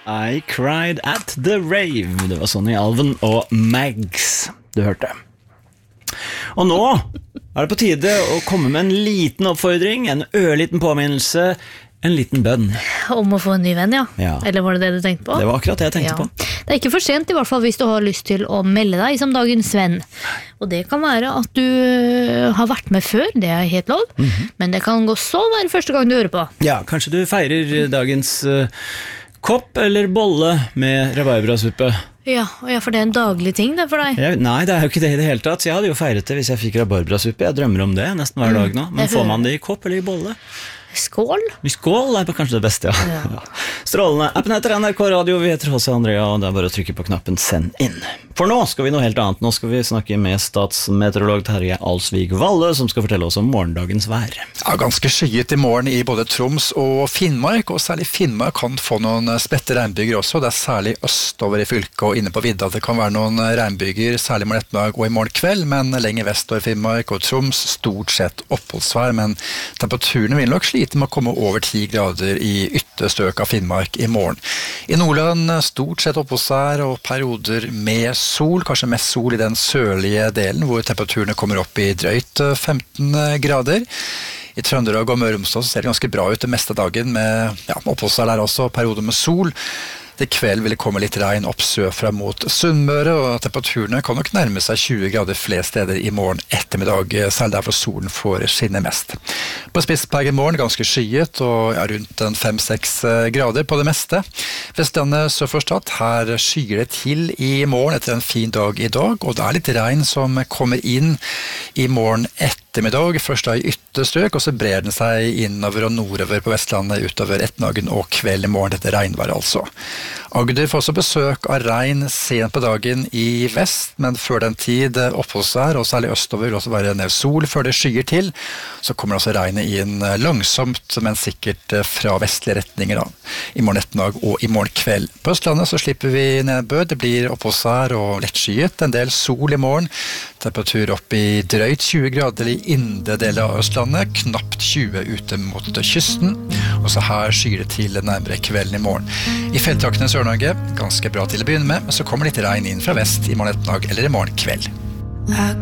I cried at the rave. Det var Sonny Alven og Mags du hørte. Og nå er det på tide å komme med en liten oppfordring, en ørliten påminnelse, en liten bønn. Om å få en ny venn, ja. Eller var det det du tenkte på? Det var akkurat det jeg tenkte på. Det er ikke for sent, i hvert fall hvis du har lyst til å melde deg som dagens venn. Og det kan være at du har vært med før, det er helt lov. Men det kan også være første gang du hører på. Ja, kanskje du feirer dagens kopp eller bolle med rabarbrasuppe. Ja, for det er en daglig ting det for deg. Nei, det er jo ikke det i det hele tatt. Så jeg hadde jo feiret det hvis jeg fikk rabarbrasuppe. Jeg drømmer om det nesten hver dag nå. Men får man det i kopp eller i bolle? Skål? Skål er kanskje det beste, ja. Strålende. Appen heter NRK Radio, vi heter H.C. Andrea, og det er bare å trykke på knappen Send inn. For nå skal vi noe helt annet. Nå skal vi snakke med statsmeteorolog Terje Alsvig Valle, som skal fortelle oss om morgendagens vær. Ja, ganske skyet i morgen i både Troms og Finnmark, og særlig Finnmark kan få noen spette regnbyger også. Det er særlig østover i fylket og inne på vidda. Det kan være noen regnbyger, særlig morgen ettermiddag og i morgen kveld, men lenger vestover Finnmark og Troms stort sett oppholdsvær, men temperaturene vil nok slite med å komme over 10 grader i ytterstrøk av Finnmark i morgen. I Nordland stort sett oppholdsvær og perioder med sol, kanskje mest sol i den sørlige delen, hvor temperaturene kommer opp i drøyt 15 grader. I Trøndelag og Møre og Romsdal ser det ganske bra ut det meste av dagen, med oppholdsvær der også, perioder med sol. I kveld vil det komme litt regn opp sørfra mot Sunnmøre, og temperaturene kan nok nærme seg 20 grader flere steder i morgen ettermiddag, særlig derfor solen får skinne mest. På Spitsberg i morgen ganske skyet, og rundt 5-6 grader på det meste. Vestlandet sør for Stad, her skyer det til i morgen etter en fin dag i dag, og det er litt regn som kommer inn i morgen ettermiddag, først da i ytterstrøk, og så brer den seg innover og nordover på Vestlandet utover ettermiddagen og kveld i morgen, dette regnværet altså. Agder får også besøk av regn sent på dagen i vest, men før den tid oppholdsvær, og særlig østover vil også være ned sol før det skyer til. Så kommer også regnet inn langsomt, men sikkert fra vestlige retninger da, i morgen ettermiddag og i morgen kveld. På Østlandet så slipper vi nedbør, det blir oppholdsvær og lettskyet, en del sol i morgen, temperatur opp i drøyt 20 grader i indre deler av Østlandet, knapt 20 ute mot kysten, og så her skyer det til nærmere kvelden i morgen. I fjelltraktene i Sør-Norge, ganske bra til å begynne med, men så kommer litt regn inn fra vest i morgen ettermiddag eller i morgen kveld.